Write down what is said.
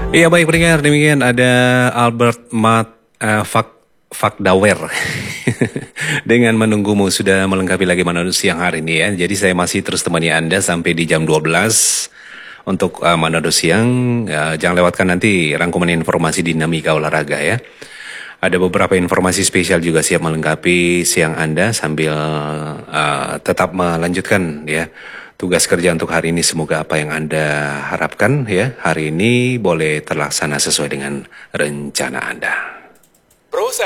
Iya baik pendengar, demikian ada Albert Fakdawer dengan menunggumu sudah melengkapi lagi Manado Siang hari ini ya. Jadi saya masih terus temani Anda sampai di jam 12 untuk Manado Siang. Jangan lewatkan nanti rangkuman informasi dinamika olahraga ya. Ada beberapa informasi spesial juga siap melengkapi siang Anda sambil tetap melanjutkan ya tugas kerja untuk hari ini. Semoga apa yang Anda harapkan ya hari ini boleh terlaksana sesuai dengan rencana Anda.